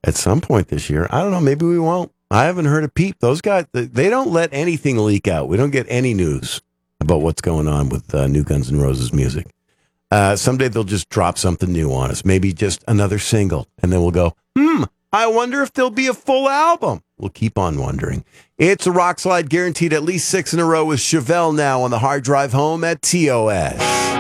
at some point this year. I don't know. Maybe we won't. I haven't heard a peep. Those guys, they don't let anything leak out. We don't get any news about what's going on with new Guns N' Roses music. Someday they'll just drop something new on us. Maybe just another single. And then we'll go, I wonder if there'll be a full album. We'll keep on wondering. It's a rock slide guaranteed at least 6 in a row with Chevelle now on the hard drive home at TOS.